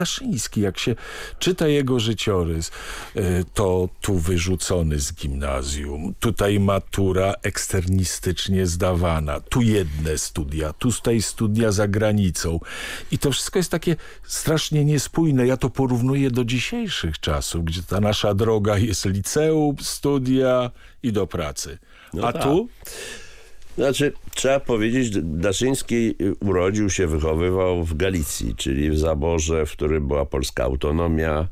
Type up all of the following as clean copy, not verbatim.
Daszyński, jak się czyta jego życiorys, to tu wyrzucony z gimnazjum, tutaj matura eksternistycznie zdawana, tu jedne studia, tutaj studia za granicą. I to wszystko jest takie strasznie niespójne. Ja to porównuję do dzisiejszych czasów, gdzie ta nasza droga jest liceum, studia i do pracy. No A tak. tu? Znaczy, trzeba powiedzieć, Daszyński urodził się, wychowywał w Galicji, czyli w zaborze, w którym była polska autonomia,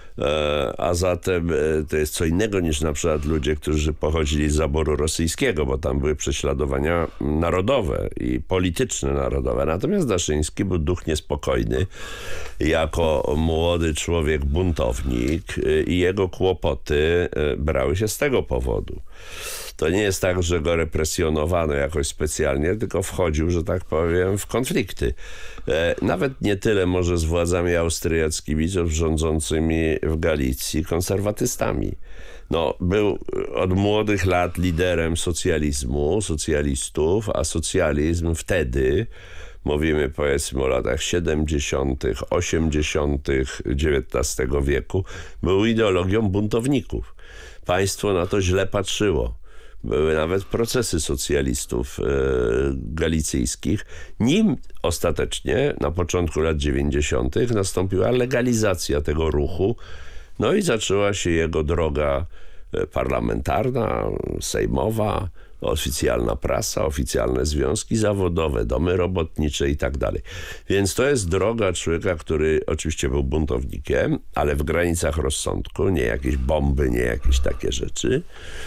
a zatem to jest co innego niż na przykład ludzie, którzy pochodzili z zaboru rosyjskiego, bo tam były prześladowania narodowe i polityczne narodowe. Natomiast Daszyński był duch niespokojny jako młody człowiek buntownik i jego kłopoty brały się z tego powodu. To nie jest tak, że go represjonowano jakoś specjalnie, tylko wchodził, że tak powiem, w konflikty. Nawet nie tyle może z władzami austriackimi, co z rządzącymi w Galicji konserwatystami. No, był od młodych lat liderem socjalizmu, socjalistów, a socjalizm wtedy, mówimy powiedzmy o latach 70., 80. XIX wieku, był ideologią buntowników. Państwo na to źle patrzyło. Były nawet procesy socjalistów galicyjskich, nim ostatecznie na początku lat 90. nastąpiła legalizacja tego ruchu, no i zaczęła się jego droga parlamentarna, sejmowa, oficjalna prasa, oficjalne związki zawodowe, domy robotnicze i tak dalej. Więc to jest droga człowieka, który oczywiście był buntownikiem, ale w granicach rozsądku, nie jakieś bomby, nie jakieś takie rzeczy.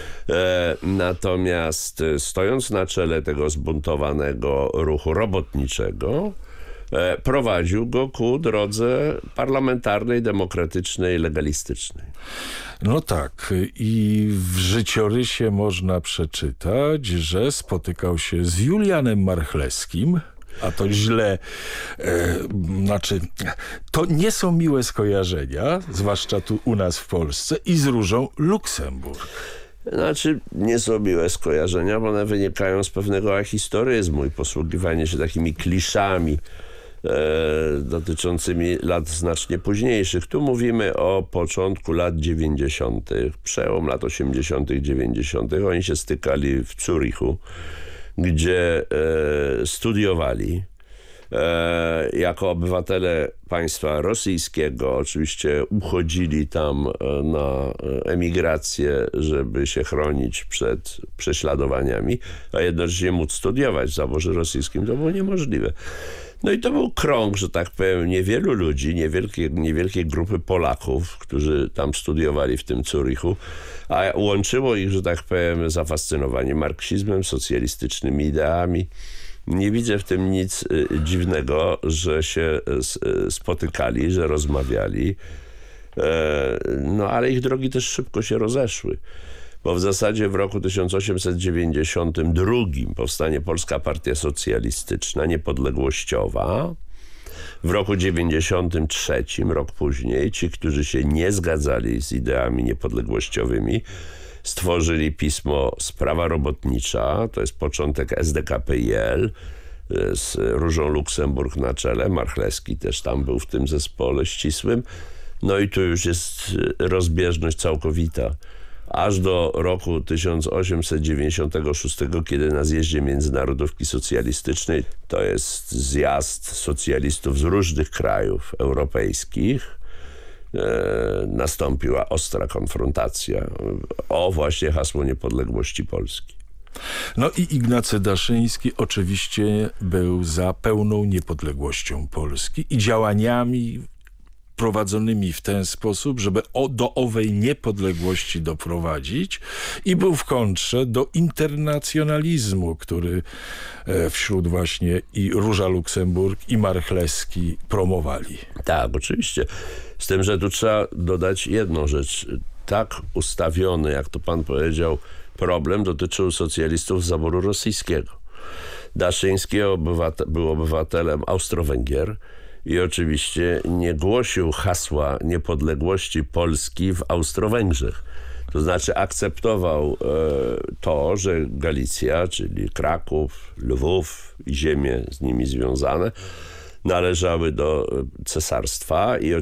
Natomiast stojąc na czele tego zbuntowanego ruchu robotniczego, prowadził go ku drodze parlamentarnej, demokratycznej, legalistycznej. No tak, i w życiorysie można przeczytać, że spotykał się z Julianem Marchleskim, a to źle, to nie są miłe skojarzenia, zwłaszcza tu u nas w Polsce, i z Różą Luksemburg. Znaczy, nie są miłe skojarzenia, bo one wynikają z pewnego ahistoryzmu i posługiwanie się takimi kliszami dotyczącymi lat znacznie późniejszych. Tu mówimy o początku lat 90., przełom lat 80., 90. Oni się stykali w Zurichu, gdzie studiowali. Jako obywatele państwa rosyjskiego oczywiście uchodzili tam na emigrację, żeby się chronić przed prześladowaniami, a jednocześnie móc studiować w zaborze rosyjskim to było niemożliwe. No i to był krąg, że tak powiem, niewielu ludzi, niewielkiej grupy Polaków, którzy tam studiowali w tym Zurichu, a łączyło ich, że tak powiem, zafascynowanie marksizmem, socjalistycznymi ideami. Nie widzę w tym nic dziwnego, że się spotykali, że rozmawiali, no ale ich drogi też szybko się rozeszły. Bo w zasadzie w roku 1892 powstanie Polska Partia Socjalistyczna, niepodległościowa. W roku 93, rok później, ci, którzy się nie zgadzali z ideami niepodległościowymi, stworzyli pismo Sprawa Robotnicza, to jest początek SDKPiL, z Różą Luksemburg na czele, Marchlewski też tam był w tym zespole ścisłym. No i tu już jest rozbieżność całkowita. Aż do roku 1896, kiedy na zjeździe Międzynarodówki Socjalistycznej, to jest zjazd socjalistów z różnych krajów europejskich, nastąpiła ostra konfrontacja o właśnie hasło niepodległości Polski. No i Ignacy Daszyński oczywiście był za pełną niepodległością Polski i działaniami prowadzonymi w ten sposób, żeby do owej niepodległości doprowadzić, i był w kontrze do internacjonalizmu, który wśród właśnie i Róża Luksemburg i Marchlewski promowali. Tak, oczywiście. Z tym, że tu trzeba dodać jedną rzecz. Tak ustawiony, jak to pan powiedział, problem dotyczył socjalistów z zaboru rosyjskiego. Daszyński był obywatelem Austro-Węgier i oczywiście nie głosił hasła niepodległości Polski w Austro-Węgrzech. To znaczy akceptował to, że Galicja, czyli Kraków, Lwów i ziemie z nimi związane, należały do cesarstwa i